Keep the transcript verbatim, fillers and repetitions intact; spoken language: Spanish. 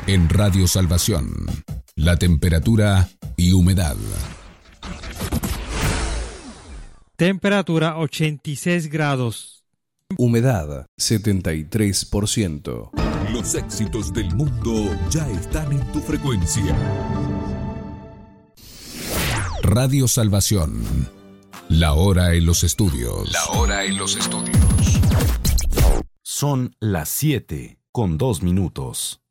En Radio Salvación, la temperatura y humedad. Temperatura ochenta y seis grados. Humedad setenta y tres por ciento. Los éxitos del mundo ya están en tu frecuencia. Radio Salvación. La hora en los estudios. La hora en los estudios. Son las siete con dos minutos.